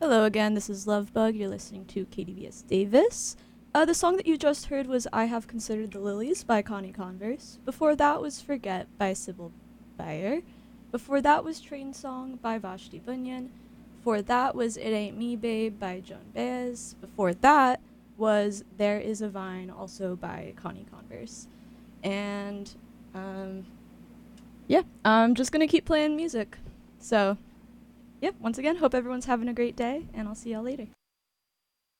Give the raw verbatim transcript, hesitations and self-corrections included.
Hello again, this is Lovebug. You're listening to K D V S Davis. Uh, the song that you just heard was I Have Considered the Lilies by Connie Converse. Before that was Forget by Sybil Bayer. Before that was Train Song by Vashti Bunyan. Before that was It Ain't Me Babe by Joan Baez. Before that was There Is a Vine, also by Connie Converse. And, um, yeah, I'm just gonna keep playing music. So, yep, once again, hope everyone's having a great day, and I'll see y'all later.